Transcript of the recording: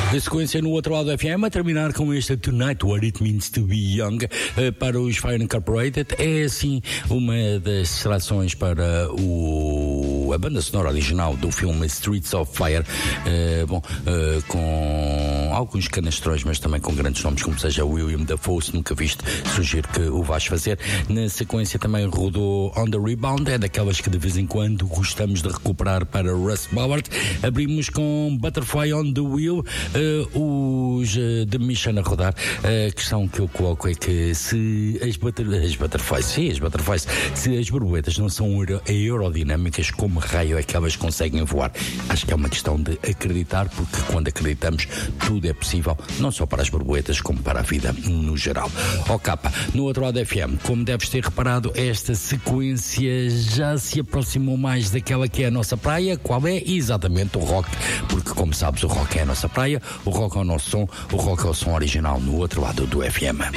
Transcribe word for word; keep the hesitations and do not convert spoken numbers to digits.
A sequência no outro lado do F M, a terminar com este Tonight What It Means to Be Young, uh, para os Fire Incorporated. É assim uma das seleções para o, a banda sonora original do filme Streets of Fire, uh, bom, uh, com alguns canastrões, mas também com grandes nomes, como seja William Dafoe, se nunca viste, sugiro que o vais fazer. Na sequência também rodou On The Rebound, é daquelas que de vez em quando gostamos de recuperar para Russ Ballard. Abrimos com Butterfly on the Wheel, uh, os uh, The Mission a rodar. A questão que eu coloco é que se as, butter, as butterflies, sim, as butterflies, se as borboletas não são aerodinâmicas, como raio é que elas conseguem voar? Acho que é uma questão de acreditar, porque quando acreditamos, tudo é possível, não só para as borboletas, como para a vida no geral. Ó capa, no outro lado F M, como deves ter reparado, esta sequência já se aproximou mais daquela que é a nossa praia. Qual é? Exatamente o rock, porque como sabes, o rock é a nossa praia, o rock é o nosso som, o rock é o som original no outro lado do F M.